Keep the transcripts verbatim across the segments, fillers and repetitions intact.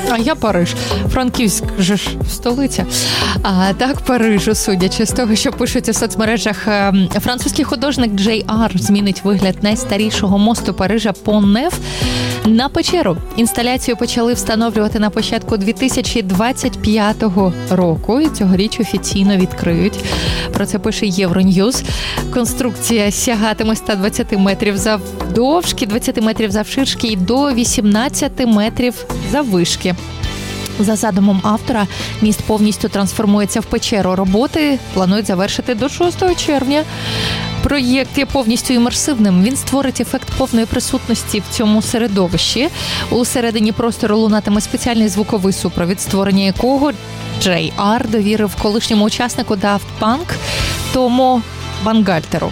А я Париж. Франківськ же ж столиця. А так, Парижу, судячи з того, що пишуть у соцмережах, французький художник Джей Ар змінить вигляд найстарішого мосту Парижа Пон-Неф на печеру. Інсталяцію почали встановлювати на початку дві тисячі двадцять п'ятого року і цьогоріч офіційно відкриють. Про це пише Євроньюз. Конструкція сягатиме ста двадцяти метрів завдовжки, двадцяти метрів завширшки і до вісімнадцяти метрів заввишки. За задумом автора, міст повністю трансформується в печеру. Роботи планують завершити до шостого червня. Проєкт є повністю імерсивним. Він створить ефект повної присутності в цьому середовищі. У середині простору лунатиме спеціальний звуковий супровід, створення якого Джей Ар довірив колишньому учаснику Daft Punk Томо Бангальтеру.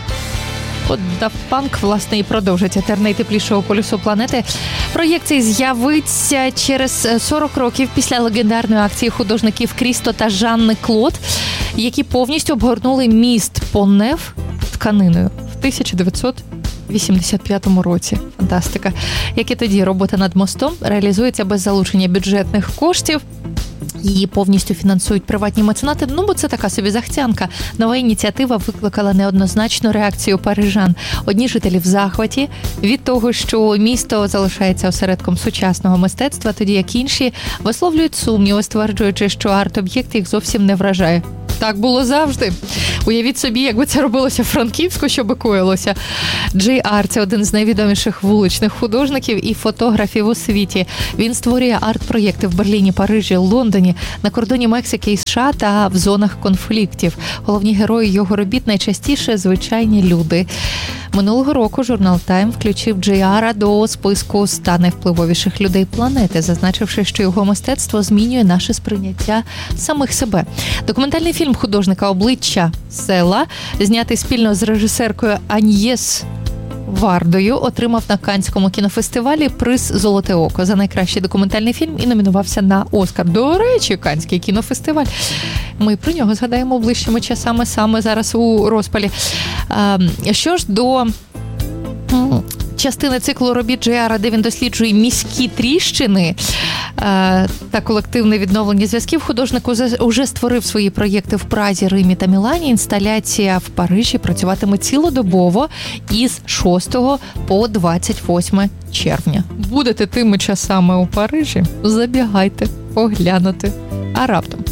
От Daft Punk, власне, і продовжить етер найтеплішого полюсу планети. Проєкт цей з'явиться через сорок років після легендарної акції художників Крісто та Жанни Клод, які повністю обгорнули міст Пон-Неф тканиною в тисяча дев'ятсот вісімдесят п'ятому році. Фантастика. Як і тоді, робота над мостом реалізується без залучення бюджетних коштів. Її повністю фінансують приватні меценати, ну бо це така собі захцянка. Нова ініціатива викликала неоднозначну реакцію парижан. Одні жителі в захваті від того, що місто залишається осередком сучасного мистецтва, тоді як інші висловлюють сумніви, стверджуючи, що арт-об'єкт їх зовсім не вражає. Так було завжди. Уявіть собі, якби це робилося в Франківську, що би коїлося. Джей Ар – це один з найвідоміших вуличних художників і фотографів у світі. Він створює арт-проєкти в Берліні, Парижі, Лондоні, на кордоні Мексики і США та в зонах конфліктів. Головні герої його робіт найчастіше – звичайні люди. Минулого року журнал Time включив Джей Ара до списку ста найвпливовіших людей планети, зазначивши, що його мистецтво змінює наше сприйняття самих себе. Документальний фільм художника «Обличчя села», знятий спільно з режисеркою Аньєс Вардою, отримав на Каннському кінофестивалі приз «Золоте око» за найкращий документальний фільм і номінувався на Оскар. До речі, Каннський кінофестиваль. Ми про нього згадаємо ближчими часами, саме зараз у розпалі. Що ж до частини циклу робіт Джей Ара, де він досліджує міські тріщини та колективне відновлення зв'язків, художник уже створив свої проєкти в Празі, Римі та Мілані. Інсталяція в Парижі працюватиме цілодобово із шостого по двадцять восьме червня. Будете тими часами у Парижі? Забігайте, поглянути. А раптом.